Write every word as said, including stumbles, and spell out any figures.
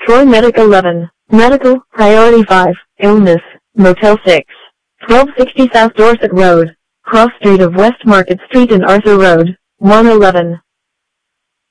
Troy Medic eleven, Medical, Priority five, Illness, Motel six, twelve sixty South Dorset Road, cross street of West Market Street and Arthur Road, one eleven.